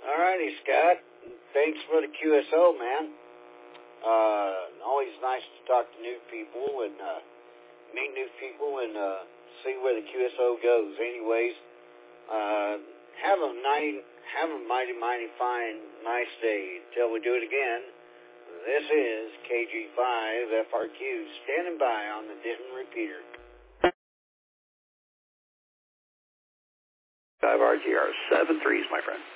All righty, Scott. Thanks for the QSO, man. Always nice to talk to new people and meet new people and see where the QSO goes. Anyways, have a mighty fine, nice day. Till we do it again, this is KG5FRQ standing by on the Denton repeater. 5RGR 7 3s, my friend.